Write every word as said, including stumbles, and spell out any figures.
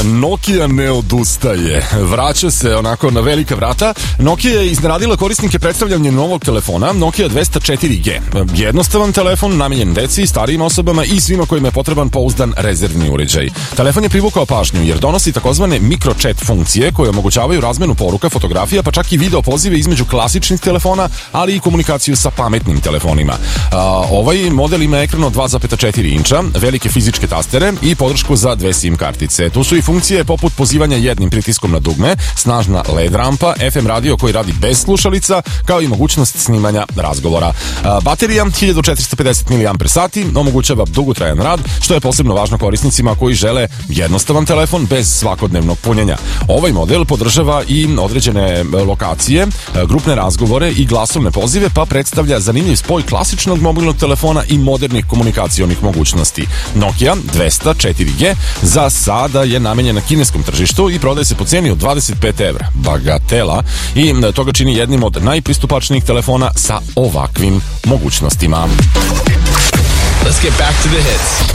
Nokia ne odustaje. Vraća se onako na velika vrata. Nokia je iznenadila korisnike predstavljanjem novog telefona Nokia dvesta četiri G. Jednostavan telefon namenjen deci, starijim osobama i svima kojima je potreban pouzdan rezervni uređaj. Telefon je privukao pažnju jer donosi takozvane microchat funkcije koje omogućavaju razmenu poruka, fotografija, pa čak i video pozive između klasičnih telefona, ali i komunikaciju sa pametnim telefonima. A, ovaj model ima ekran od dva zarez četiri inča, velike fizičke tastere i podršku za dve SIM kartice. Tu su i funkcije poput pozivanja jednim pritiskom na dugme, snažna L E D rampa, F M radio koji radi bez slušalica, kao i mogućnost snimanja razgovora. A, baterija hiljadu četiristo pedeset miliampera sati omogućava dugotrajan rad, što je posebno važno korisnicima koji žele jednostavan telefon bez svakodnevnog punjenja. Ovaj model podržava i određene lokacije, grupne razgovore i glasovne pozive, pa predstavlja zanimljiv spoj klasičnog mobilnog telefona i modernih komunikacionih mogućnosti. Nokia dvesta četiri G za sada je namenjen na kineskom tržištu i prodaje se po ceni od dvadeset pet evra. Bagatela, i to ga čini jednim od najpristupačnijih telefona sa ovakvim mogućnostima. Let's get back to the hits.